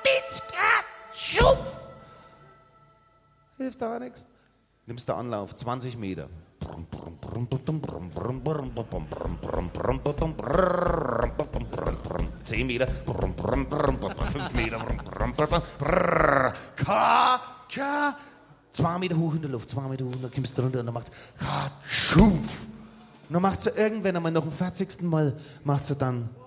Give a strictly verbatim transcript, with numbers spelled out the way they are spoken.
Bitchka, Schupf. Hilft da nichts. Nimmst du Anlauf, zwanzig Meter. zehn Meter. fünf Meter. Ka, ka. zwei Meter hoch in der Luft, zwei Meter hoch, dann kommst du runter und dann macht's ka, Schumpf. Und dann macht sie irgendwann einmal noch im vierzigsten Mal, macht sie dann